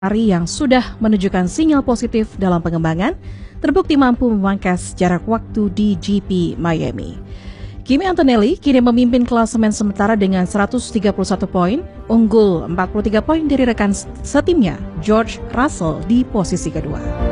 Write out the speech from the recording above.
Ferrari yang sudah menunjukkan sinyal positif dalam pengembangan, terbukti mampu memangkas jarak waktu di GP Miami. Kimi Antonelli kini memimpin klasemen sementara dengan 131 poin, unggul 43 poin dari rekan setimnya George Russell di posisi kedua.